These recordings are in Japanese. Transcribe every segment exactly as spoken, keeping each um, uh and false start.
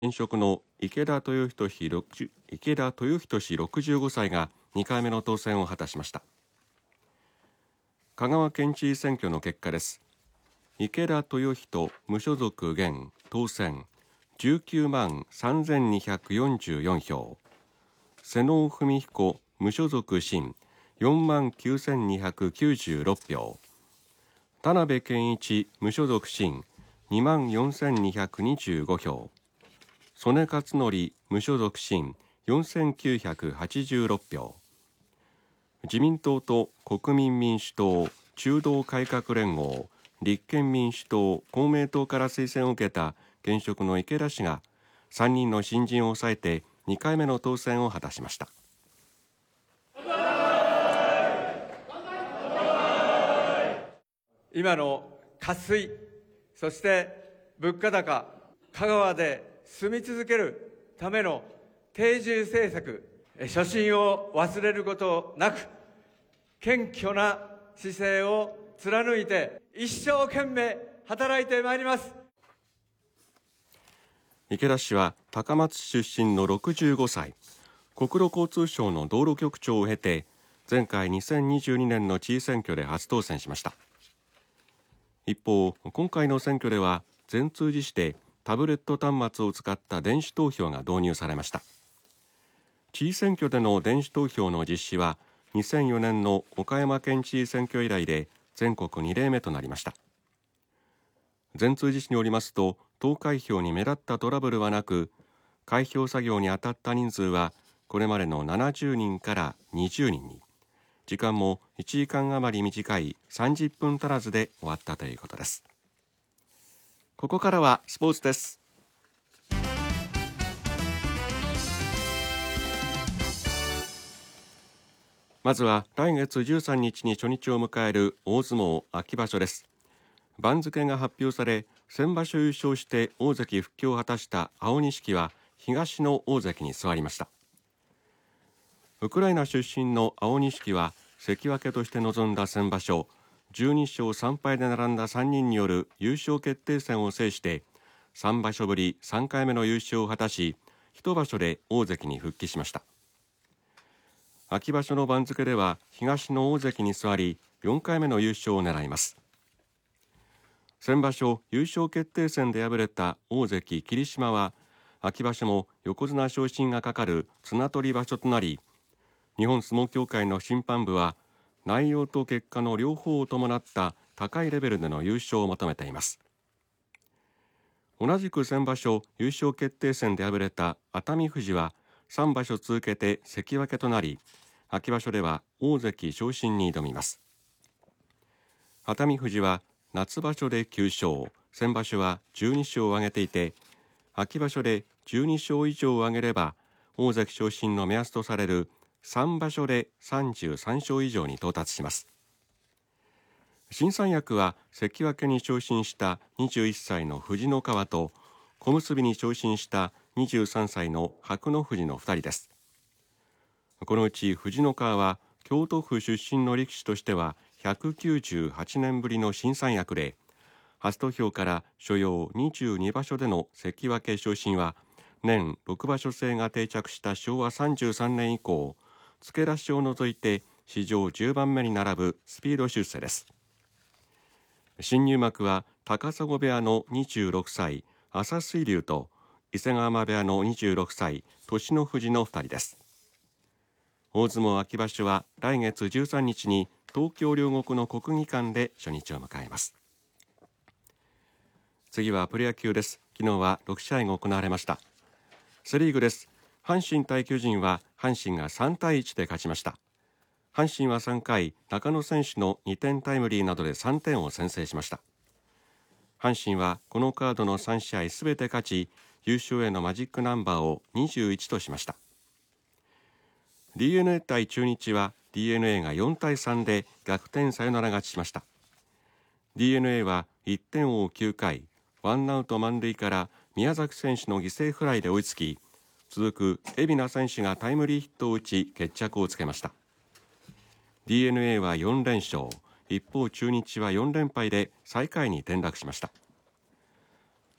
現職の池田豊仁氏池田豊仁氏ろくじゅうごさいがにかいめの当選を果たしました。香川県知事選挙の結果です。池田豊仁無所属現当選じゅうきゅうまんさんぜんにひゃくよんじゅうよんひょう、瀬能文彦無所属新よんまんきゅうせんにひゃくきゅうじゅうろくひょう、田辺健一無所属新にまんよんせんにひゃくにじゅうごひょう、曽根克則無所属新よんせんきゅうひゃくはちじゅうろくひょう、自民党と国民民主党、中道改革連合、立憲民主党、公明党から推薦を受けた現職の池田氏がさんにんの新人を抑えてにかいめの当選を果たしました。 今の渇水、そして物価高、香川で住み続けるための定住政策、初心を忘れることなく、謙虚な姿勢を貫いて一生懸命働いてまいります。 池田氏は高松市出身のろくじゅうごさい、国土交通省の道路局長を経て、前回にせんにじゅうにねんの知事選挙で初当選しました。一方、今回の選挙では全通寺市でタブレット端末を使った電子投票が導入されました。知事選挙での電子投票の実施はにせんよねんの岡山県知事選挙以来で全国にれいめとなりました。全通寺市によりますと、投開票に目立ったトラブルはなく、開票作業に当たった人数はこれまでのななじゅうにんからにじゅうにんに、時間もいちじかん余り短いさんじゅっぷん足らずで終わったということです。ここからはスポーツです。まずは来月じゅうさんにちに初日を迎える大相撲秋場所です。番付が発表され、先場所優勝して大関復帰を果たした青錦は東の大関に座りました。ウクライナ出身の青錦は関脇として臨んだ先場所、じゅうにしょうさんぱいで並んださんにんによる優勝決定戦を制してさんばしょぶりさんかいめの優勝を果たし、一場所で大関に復帰しました。秋場所の番付では東の大関に座り、よんかいめの優勝を狙います。先場所優勝決定戦で敗れた大関霧島は、秋場所も横綱昇進がかかる綱取り場所となり、日本相撲協会の審判部は内容と結果の両方を伴った高いレベルでの優勝を求めています。同じく先場所優勝決定戦で敗れた熱海富士はさんばしょ続けて関脇となり、秋場所では大関昇進に挑みます。熱海富士は夏場所できゅうしょう、先場所はじゅうにしょうを挙げていて、秋場所でじゅうにしょう以上を挙げれば大関昇進の目安とされるさんばしょでさんじゅうさんしょう以上に到達します。新三役は関脇に昇進したにじゅういっさいの藤の川と小結に昇進したにじゅうさんさいの白野富士のふたりです。このうち藤の川は京都府出身の力士としてはひゃくきゅうじゅうはちねんぶりの新三役で、初土俵から所要にじゅうにばしょでの関脇昇進は年ろくばしょ制が定着したしょうわさんじゅうさんねん以降、付け出しを除いて史上じゅうばんめに並ぶスピード出世です。新入幕は高砂部屋のにじゅうろくさい朝水龍と伊勢ヶ濱部屋のにじゅうろくさい栃野富士のふたりです。大相撲秋場所は来月じゅうさんにちに東京両国の国技館で初日を迎えます。次はプロ野球です。昨日はろくしあいが行われました。セリーグです。阪神対巨人は阪神がさんたいいちで勝ちました。阪神はさんかい、中野選手のにてんタイムリーなどでさんてんを先制しました。阪神はこのカードのさんしあいすべて勝ち、優勝へのマジックナンバーをにじゅういちとしました。 ディーエヌエー 対中日は ディーエヌエー がよんたいさんで逆転サヨナラ勝ちしました。 ディーエヌエー はいってんを追うきゅうかい、ワンアウト満塁から宮崎選手の犠牲フライで追いつき、続く海老名選手がタイムリーヒットを打ち決着をつけました。 ディーエヌエー はよんれんしょう、一方中日はよんれんぱいで最下位に転落しました。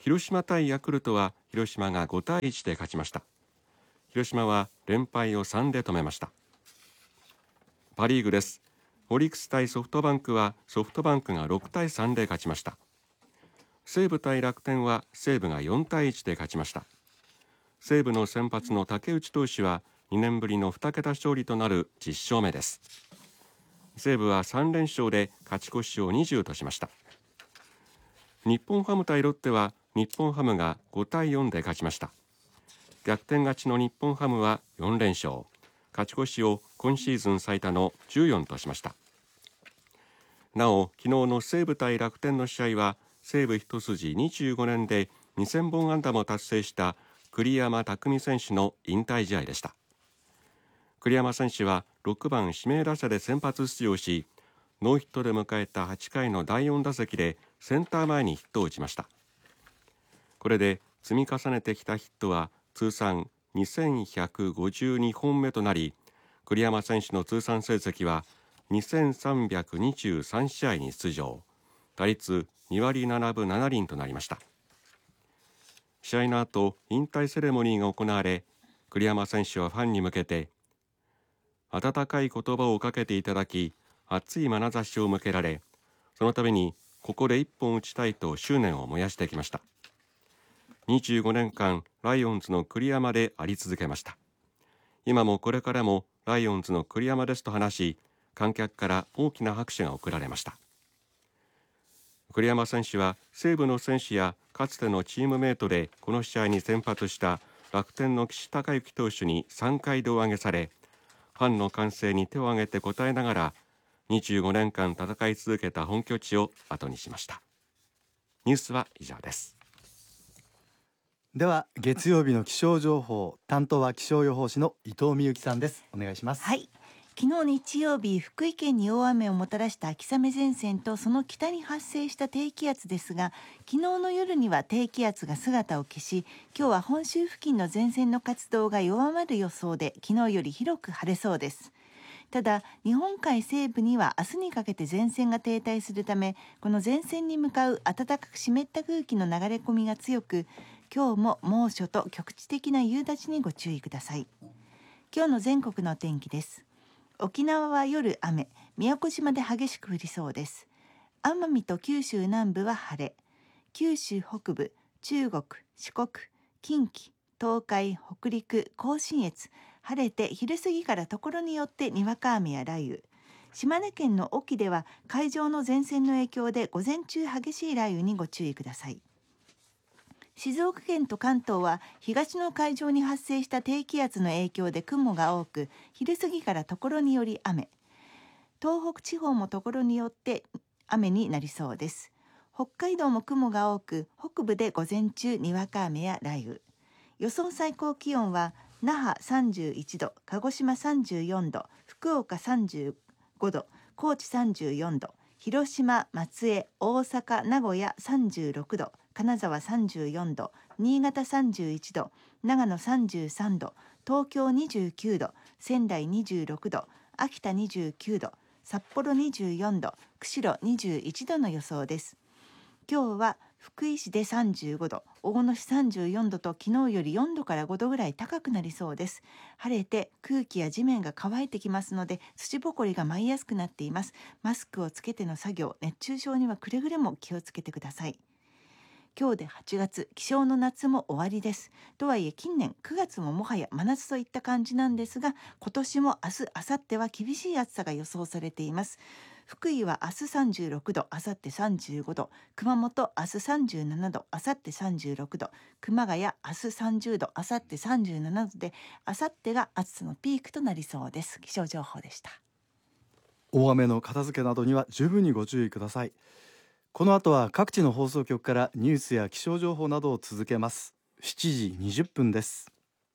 広島対ヤクルトは広島がごたいいちで勝ちました。広島は連敗をさんで止めました。パリーグです。オリックス対ソフトバンクはソフトバンクがろくたいさんで勝ちました。西武対楽天は西武がよんたいいちで勝ちました。西武の先発の竹内投手はにねんぶりのにけた勝利となるじゅっしょうめです。西武はさんれんしょうで勝ち越しをにじゅうとしました。日本ハム対ロッテは日本ハムがごたいよんで勝ちました。逆転勝ちの日本ハムはよんれんしょう、勝ち越しを今シーズン最多のじゅうよんとしました。なお、昨日の西武対楽天の試合は西武一筋にじゅうごねんでにせんぼん安打も達成した栗山巧選手の引退試合でした。栗山選手はろくばん指名打者で先発出場し、ノーヒットで迎えたはちかいのだいよん打席でセンター前にヒットを打ちました。これで積み重ねてきたヒットは通算にせんひゃくごじゅうにほんめとなり、栗山選手の通算成績はにせんさんびゃくにじゅうさんしあいに出場、打率にわりななぶななりんとなりました。試合の後、引退セレモニーが行われ、栗山選手はファンに向けて、温かい言葉をかけていただき、熱い眼差しを向けられ、そのためにここで一本打ちたいと執念を燃やしてきました。にじゅうごねんかんライオンズの栗山であり続けました。今もこれからもライオンズの栗山ですと話し、観客から大きな拍手が送られました。栗山選手は西武の選手やかつてのチームメートでこの試合に先発した楽天の岸孝之投手にさんかい胴上げされ、ファンの歓声に手を挙げて応えながらにじゅうごねんかん戦い続けた本拠地を後にしました。ニュースは以上です。 では月曜日の気象情報、担当は気象予報士の伊藤美由紀さんです。お願いします。 はい、昨日日曜日、福井県に大雨をもたらした秋雨前線とその北に発生した低気圧ですが、昨日の夜には低気圧が姿を消し、今日は本州付近の前線の活動が弱まる予想で、昨日より広く晴れそうです。ただ、日本海西部には明日にかけて前線が停滞するため、この前線に向かう暖かく湿った空気の流れ込みが強く、今日も猛暑と局地的な夕立にご注意ください。今日の全国の天気です。沖縄は夜雨、宮古島で激しく降りそうです。奄美と九州南部は晴れ、九州北部、中国、四国、近畿、東海、北陸、甲信越、晴れて昼過ぎからところによってにわか雨や雷雨。島根県の隠岐では海上の前線の影響で午前中激しい雷雨にご注意ください。静岡県と関東は東の海上に発生した低気圧の影響で雲が多く、昼過ぎからところにより雨。東北地方もところによって雨になりそうです。北海道も雲が多く、北部で午前中にわか雨や雷雨。予想最高気温は那覇さんじゅういちど、鹿児島さんじゅうよんど、福岡さんじゅうごど、高知さんじゅうよんど、広島、松江、大阪、名古屋さんじゅうろくど、金沢さんじゅうよんど、新潟さんじゅういちど、長野さんじゅうさんど、東京にじゅうきゅうど、仙台にじゅうろくど、秋田にじゅうきゅうど、札幌にじゅうよんど、釧路にじゅういちどの予想です。今日は福井市でさんじゅうごど、大野市さんじゅうよんどと昨日よりよんどからごどぐらい高くなりそうです。晴れて空気や地面が乾いてきますので、土ぼこりが舞いやすくなっています。マスクをつけての作業、熱中症にはくれぐれも気をつけてください。今日ではちがつ、気象の夏も終わりです。とはいえ近年くがつももはや真夏といった感じなんですが、今年も明日、明後日は厳しい暑さが予想されています。福井は明日さんじゅうろくど、明後日さんじゅうごど、熊本明日さんじゅうななど、明後日さんじゅうろくど、熊谷明日さんじゅうど、明後日さんじゅうななどで、明後日が暑さのピークとなりそうです。気象情報でした。 大雨の片付けなどには十分にご注意ください。この後は各地の放送局からニュースや気象情報などを続けます。しちじにじゅっぷんです。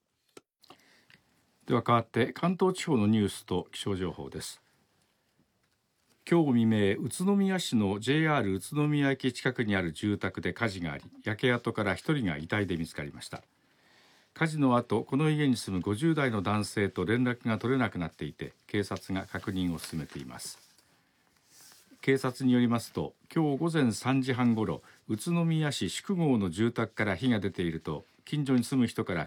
では変わって関東地方のニュースと気象情報です。今日未明、宇都宮市の ジェイアール 宇都宮駅近くにある住宅で火事があり、焼け跡から一人が遺体で見つかりました。火事の後、この家に住むごじゅうだいの男性と連絡が取れなくなっていて、警察が確認を進めています。 警察によりますと、今日午前さんじはんごろ、宇都宮市宿郷の住宅から火が出ていると近所に住む人から